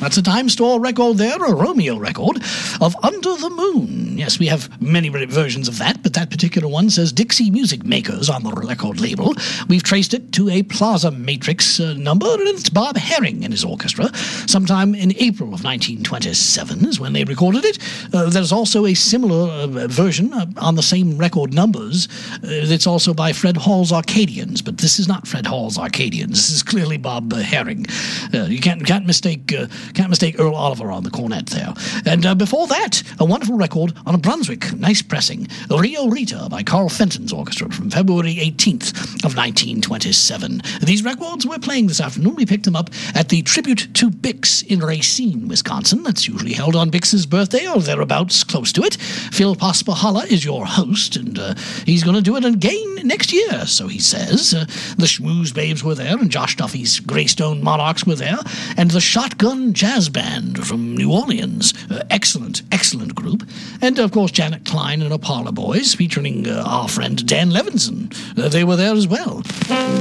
That's a Dime Store record there, a Romeo record, of Under the Moon. Yes, we have many versions of that, but that particular one says Dixie Music Makers on the record label. We've traced it to a Plaza Matrix number, and it's Bob Herring and his orchestra. Sometime in April of 1927 is when they recorded it. There's also a similar version on the same record numbers. It's also by Fred Hall's Arcadians, but this is not Fred Hall's Arcadians. This is clearly Bob Herring. You can't mistake Earl Oliver on the cornet there. And before that, a wonderful record on a Brunswick, nice pressing, Rio Rita by Carl Fenton's orchestra from February 18th of 1927. These records we're playing this afternoon, we picked them up at the Tribute to Bix in Racine, Wisconsin. That's usually held on Bix's birthday or thereabouts, close to it. Phil Paspahala is your host, and he's going to do it again next year, so he says. The Schmooze Babes were there, and Josh Duffy's Greystone Monarchs were there, and the Shotgun Jazz Band from New Orleans. Excellent group. And, of course, Janet Klein and the Parlor Boys, featuring our friend Dan Levinson. They were there as well.